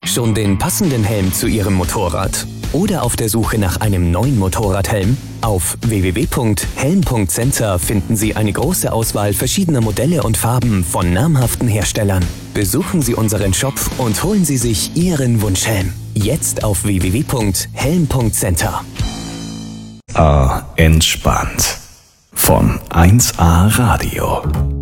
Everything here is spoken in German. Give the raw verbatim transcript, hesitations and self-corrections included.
Schon den passenden Helm zu Ihrem Motorrad? Oder auf der Suche nach einem neuen Motorradhelm? Auf w w w punkt helm punkt center finden Sie eine große Auswahl verschiedener Modelle und Farben von namhaften Herstellern. Besuchen Sie unseren Shop und holen Sie sich Ihren Wunschhelm. Jetzt auf w w w punkt helm punkt center. Ah, entspannt. Von eins A Radio.